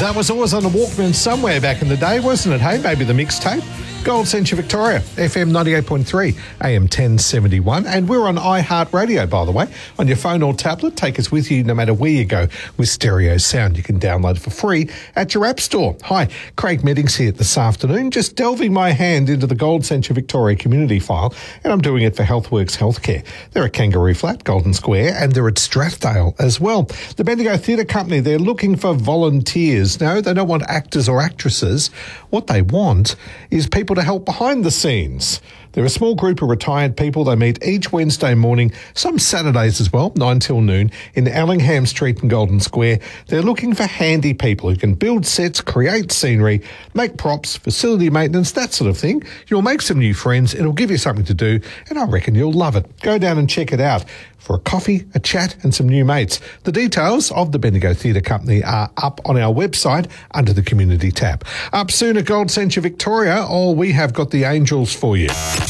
That was always on a Walkman somewhere back in the day, wasn't it? Hey, maybe the mixtape. Gold Centre Victoria, FM 98.3, AM 1071. And we're on iHeartRadio, by the way, on your phone or tablet. Take us with you no matter where you go with stereo sound. You can download it for free at your app store. Hi, Craig Meddings here this afternoon, just delving my hand into the Gold Centre Victoria community file, and I'm doing it for Healthworks Healthcare. They're at Kangaroo Flat, Golden Square, and they're at Strathdale as well. The Bendigo Theatre Company, they're looking for volunteers. No, they don't want actors or actresses. What they want is people to help behind the scenes. They're a small group of retired people. They meet each Wednesday morning, some Saturdays as well, 9 till noon, in Allingham Street and Golden Square. They're looking for handy people who can build sets, create scenery, make props, facility maintenance, that sort of thing. You'll make some new friends, it'll give you something to do, and I reckon you'll love it. Go down and check it out for a coffee, a chat and some new mates. The details of the Bendigo Theatre Company are up on our website under the Community tab. Up soon at Gold Centre Victoria, we have got the Angels for you.